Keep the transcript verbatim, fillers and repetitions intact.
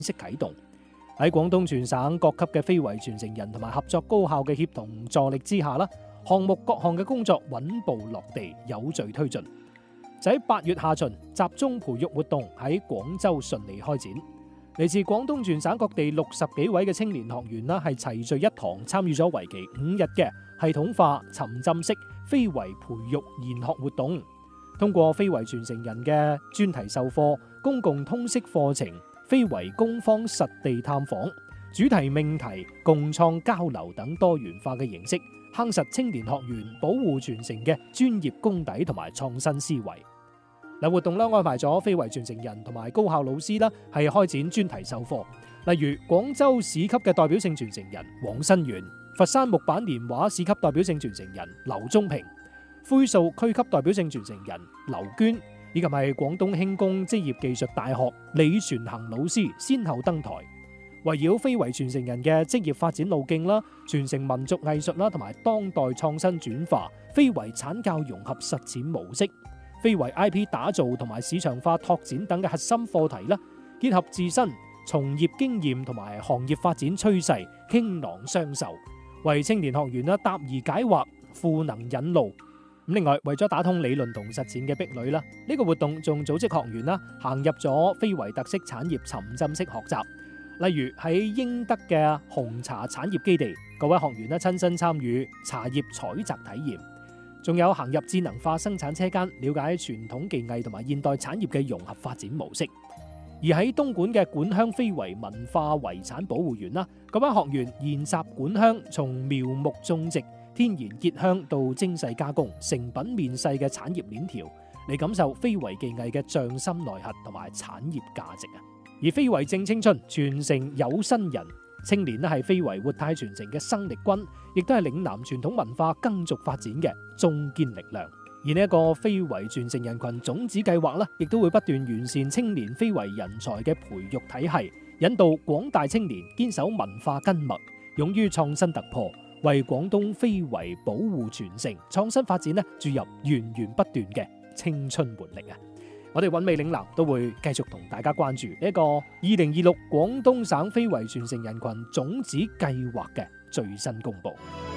式啟動。喺廣東全省各級嘅非遺傳承人同埋合作高效嘅協同助力之下啦，項目各項嘅工作穩步落地，有序推進。就喺八月下旬，集中培育活動喺廣州順利開展。嚟自廣東全省各地六十幾位嘅青年學員啦，係齊聚一堂，參與咗為期五日嘅系統化沉浸式非遺培育研學活動。通過非遺傳承人嘅專題授課、公共通識課程、非遺工坊實地探訪、主題命題共創交流等多元化嘅形式，夯實青年學員保護傳承嘅專業功底同埋創新思維。嗱，活動咧安排咗非遺傳承人同埋高校老師啦，係開展專題授課，例如廣州市級嘅代表性傳承人黃新元、佛山木板年畫市級代表性傳承人劉忠平、灰塑區級代表性傳承人劉娟，以及係廣東輕工職業技術大學李傳恒老師先後登台，圍繞非遺傳承人嘅職業發展路徑啦、傳承民族藝術啦，同埋當代創新轉化、非遺產教融合實踐模式、非遺 I P 打造同埋市場化拓展等嘅核心課題啦，結合自身從業經驗同埋行業發展趨勢，傾囊相授，為青年學員啦答疑解惑、賦能引路。咁另外，為咗打通理論同實踐嘅壁壘啦，呢個活動仲組織學員啦行入咗非遺特色產業沉浸式學習，例如喺英德嘅紅茶產業基地，各位學員啦親身參與茶葉採摘體驗。仲有行入智能化生產車間，了解傳統技藝同埋現代產業嘅融合發展模式。而喺東莞嘅莞鄉非遺文化遺產保護園啦，嗰班學員研習莞鄉從苗木種植、天然結香到精細加工、成品面世嘅產業鏈條，嚟感受非遺技藝嘅匠心內核同埋產業價值啊！而非遺正青春，傳承有新人。青年咧係非遺活態傳承嘅生力軍，亦都係嶺南傳統文化更續發展嘅中堅力量。而呢一個非遺傳承人群種子計劃咧，亦都會不斷完善青年非遺人才嘅培育體系，引導廣大青年堅守文化根脈，勇於創新突破，為廣東非遺保護傳承、創新發展咧注入源源不斷嘅青春活力啊！我哋韻味嶺南都會繼續同大家關注呢一個二零二六廣東省非遺傳承人群種子計劃嘅最新公布。